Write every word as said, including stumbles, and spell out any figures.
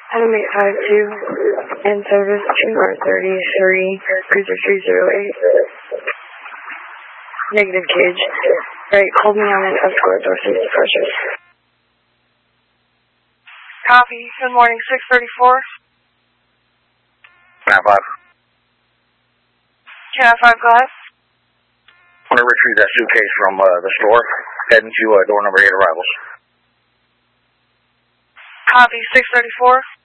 Item eight five two, in service two R thirty-three, cruiser three zero eight. Negative cage. Right, hold me on an escort, Dorset pressures. Copy. Good morning, six thirty-four. Cat five. Cat five, go ahead. I'm going to retrieve that suitcase from uh, the store, heading to uh, door number eight arrivals. Copy, six thirty-four.